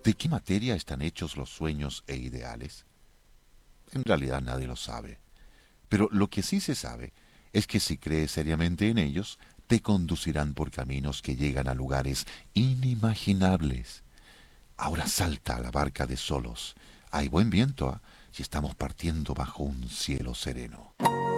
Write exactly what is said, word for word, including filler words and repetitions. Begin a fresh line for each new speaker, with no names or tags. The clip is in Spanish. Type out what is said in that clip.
¿De qué materia están hechos los sueños e ideales? En realidad nadie lo sabe. Pero lo que sí se sabe es que si crees seriamente en ellos, te conducirán por caminos que llegan a lugares inimaginables. Ahora salta a la barca de Solos. Hay buen viento, ¿ah? Y estamos partiendo bajo un cielo sereno.